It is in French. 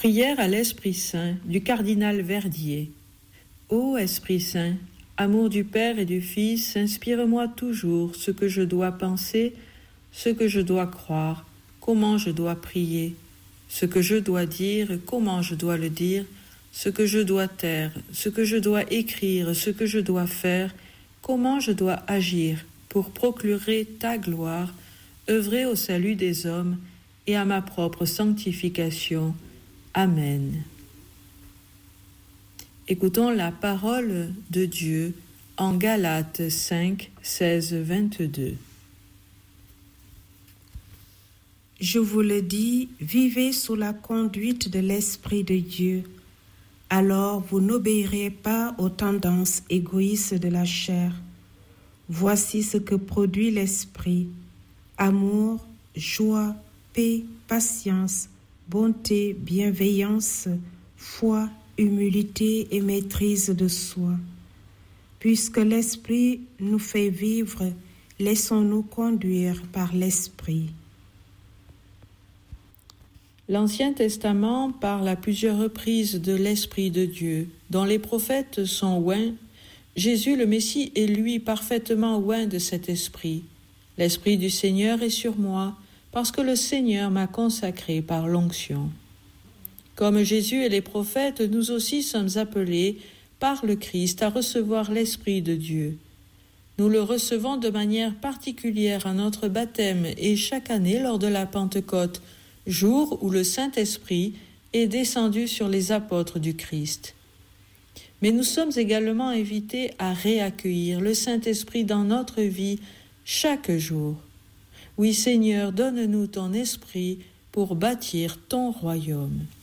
Prière à l'Esprit Saint du cardinal Verdier. Ô Esprit Saint, amour du Père et du Fils, inspire-moi toujours ce que je dois penser, ce que je dois croire, comment je dois prier, ce que je dois dire, comment je dois le dire, ce que je dois taire, ce que je dois écrire, ce que je dois faire, comment je dois agir pour procurer ta gloire, œuvrer au salut des hommes et à ma propre sanctification. Amen. Écoutons la parole de Dieu en Galates 5, 16, 22. Je vous le dis, vivez sous la conduite de l'Esprit de Dieu. Alors vous n'obéirez pas aux tendances égoïstes de la chair. Voici ce que produit l'Esprit: amour, joie, paix, patience, bonté, bienveillance, foi, humilité et maîtrise de soi. Puisque l'Esprit nous fait vivre, laissons-nous conduire par l'Esprit. L'Ancien Testament parle à plusieurs reprises de l'Esprit de Dieu, dont les prophètes sont oints. Jésus le Messie est lui parfaitement oint de cet Esprit. L'Esprit du Seigneur est sur moi, parce que le Seigneur m'a consacré par l'onction. Comme Jésus et les prophètes, nous aussi sommes appelés par le Christ à recevoir l'Esprit de Dieu. Nous le recevons de manière particulière à notre baptême et chaque année lors de la Pentecôte, jour où le Saint-Esprit est descendu sur les apôtres du Christ. Mais nous sommes également invités à réaccueillir le Saint-Esprit dans notre vie chaque jour. Oui, Seigneur, donne-nous ton esprit pour bâtir ton royaume.